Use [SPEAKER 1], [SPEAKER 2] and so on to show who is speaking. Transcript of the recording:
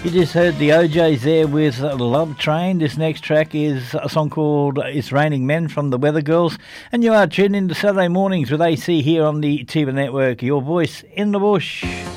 [SPEAKER 1] You just heard the OJs there with Love Train. This next track is a song called It's Raining Men from the Weather Girls. And you are tuned into Saturday mornings with AC here on the Tiba Network, your voice in the bush.